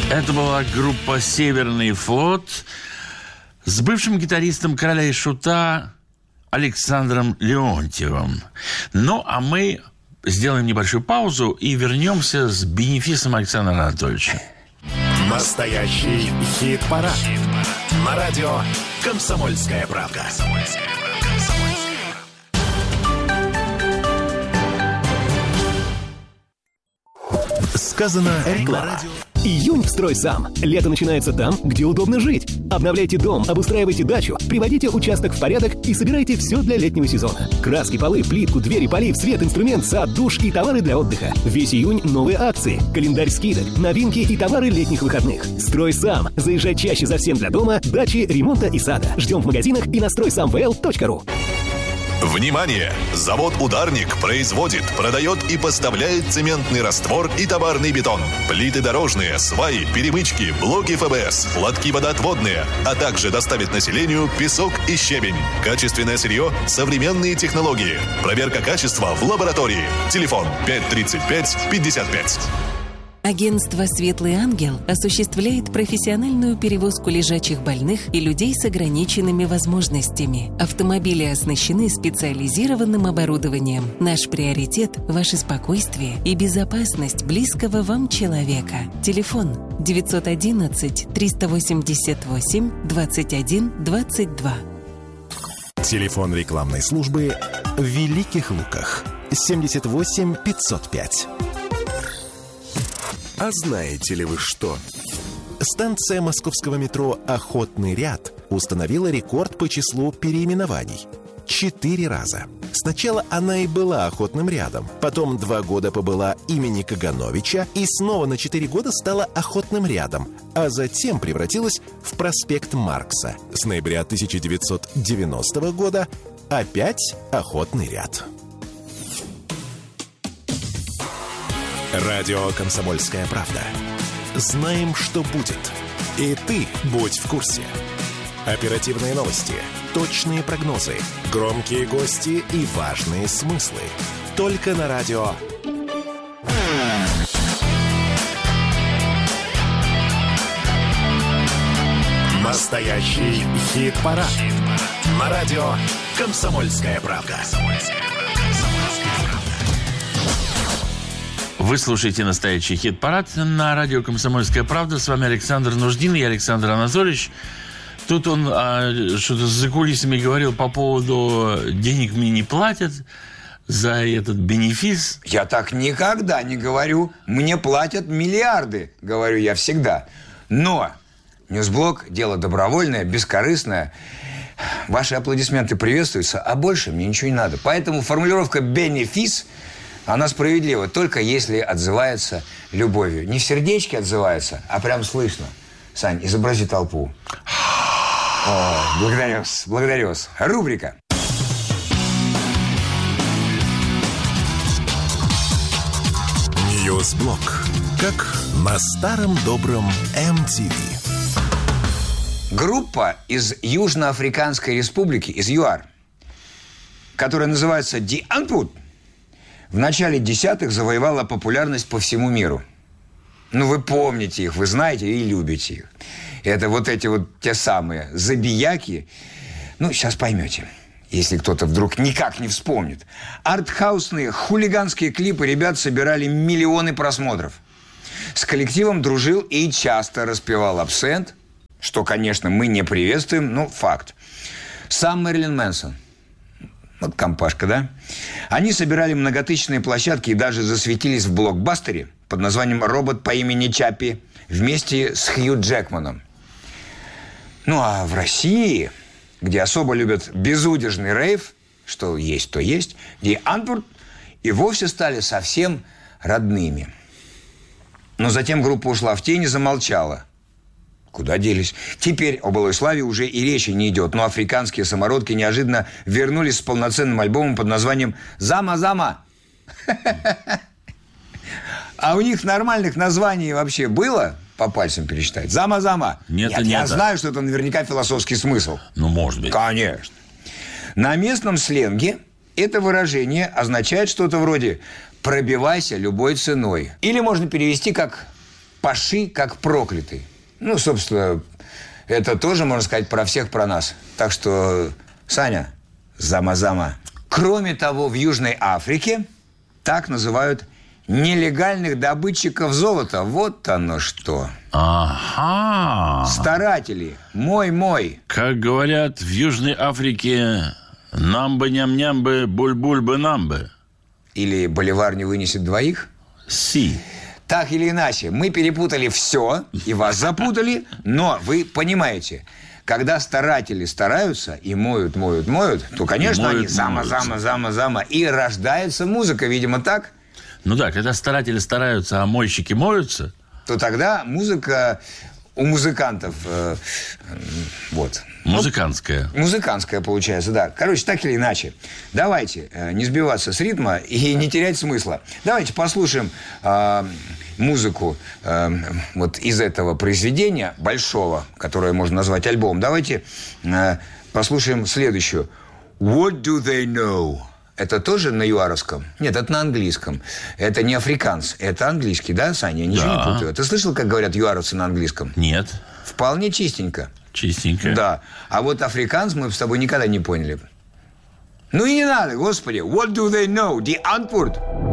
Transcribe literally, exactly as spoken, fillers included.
Это была группа «Северный флот» с бывшим гитаристом «Короля и Шута» Александром Леонтьевым. Ну, а мы сделаем небольшую паузу и вернемся с бенефисом Александра Анатольевича. Настоящий хит-парад. Хит-парад. На радио «Комсомольская правда». Сказано реклама. Июнь в «Стройсам». Лето начинается там, где удобно жить. Обновляйте дом, обустраивайте дачу, приводите участок в порядок и собирайте все для летнего сезона. Краски, полы, плитку, двери, полив, свет, инструмент, сад, душ и товары для отдыха. Весь июнь новые акции, календарь скидок, новинки и товары летних выходных. «Стройсам». Заезжай чаще за всем для дома, дачи, ремонта и сада. Ждем в магазинах и на стройсам вэ эл точка ру. Внимание! Завод «Ударник» производит, продает и поставляет цементный раствор и товарный бетон, плиты дорожные, сваи, перемычки, блоки эф бэ эс, лотки водоотводные, а также доставит населению песок и щебень. Качественное сырье, современные технологии. Проверка качества в лаборатории. Телефон пять тридцать пять пятьдесят пять. Агентство «Светлый ангел» осуществляет профессиональную перевозку лежачих больных и людей с ограниченными возможностями. Автомобили оснащены специализированным оборудованием. Наш приоритет – ваше спокойствие и безопасность близкого вам человека. Телефон девятьсот одиннадцать триста восемьдесят восемь двадцать один двадцать два. Телефон рекламной службы в Великих Луках семьдесят восемь пятьсот пять. А знаете ли вы что? Станция московского метро «Охотный ряд» установила рекорд по числу переименований. Четыре раза. Сначала она и была «Охотным рядом», потом два года побыла имени Кагановича и снова на четыре года стала «Охотным рядом», а затем превратилась в проспект Маркса. С ноября тысяча девятьсот девяностого года опять «Охотный ряд». Радио «Комсомольская правда». Знаем, что будет. И ты будь в курсе. Оперативные новости, точные прогнозы, громкие гости и важные смыслы. Только на радио Настоящий хит-парад. Хит-парад. На радио «Комсомольская правда». Вы слушаете настоящий хит-парад на радио «Комсомольская правда». С вами Александр Нуждин и Александр Анатольевич. Тут он а, что-то за кулисами говорил по поводу денег мне не платят за этот бенефис. Я так никогда не говорю. Мне платят миллиарды, говорю я всегда. Но Ньюсблок – дело добровольное, бескорыстное. Ваши аплодисменты приветствуются, а больше мне ничего не надо. Поэтому формулировка «бенефис» она справедлива, только если отзывается любовью. Не в сердечке отзывается, а прям слышно. Сань, изобрази толпу. О, благодарю вас, благодарю вас. Рубрика. Ньюсблок. Как на старом добром эм ти ви. Группа из Южноафриканской республики, из ЮАР, которая называется «Die Antwoord», в начале десятых завоевала популярность по всему миру. Ну, вы помните их, вы знаете и любите их. Это вот эти вот те самые забияки. Ну, сейчас поймете, если кто-то вдруг никак не вспомнит. Артхаусные, хулиганские клипы ребят собирали миллионы просмотров. С коллективом дружил и часто распевал абсент, что, конечно, мы не приветствуем, но факт. Сам Мэрилин Мэнсон. Вот компашка, да? Они собирали многотысячные площадки и даже засветились в блокбастере под названием «Робот по имени Чаппи» вместе с Хью Джекманом. Ну, а в России, где особо любят безудержный рейв, что есть, то есть, Die Antwoord и вовсе стали совсем родными. Но затем группа ушла в тень и замолчала. Куда делись? Теперь о былой славе уже и речи не идет, но африканские самородки неожиданно вернулись с полноценным альбомом под названием «Зама-Зама». А у них нормальных названий вообще было? По пальцам пересчитать. «Зама-Зама». Нет, нет, нет. Я знаю, что это наверняка философский смысл. Ну, может быть. Конечно. На местном сленге это выражение означает что-то вроде «пробивайся любой ценой». Или можно перевести как паши как проклятый. Ну, собственно, это тоже, можно сказать, про всех, про нас. Так что, Саня, зама-зама. Кроме того, в Южной Африке так называют нелегальных добытчиков золота. Вот оно что. Ага. Старатели. Мой-мой. Как говорят в Южной Африке, намбы-ням-нямбы, буль-буль-бы-намбы. Или боливар не вынесет двоих? Си. Так или иначе, мы перепутали все и вас запутали, но вы понимаете, когда старатели стараются и моют, моют, моют, то, конечно, моют, они зама, зама, зама, зама, и рождается музыка, видимо, так? Ну да, когда старатели стараются, а мойщики моются, то тогда музыка у музыкантов, э, э, вот. музыкантская. Ну, музыкантская получается, да. Короче, так или иначе. Давайте э, не сбиваться с ритма и не терять смысла. Давайте послушаем э, музыку э, вот из этого произведения большого, которое можно назвать альбомом. Давайте э, послушаем следующую. What do they know? Это тоже на юаровском? Нет, это на английском. Это не африканс, это английский, да, Саня? Я ничего да. не путаю. Ты слышал, как говорят юаровцы на английском? Нет. Вполне чистенько. Чистенько. Да. А вот африканс мы с тобой никогда не поняли. Ну и не надо, господи. What do they know? Die Antwort.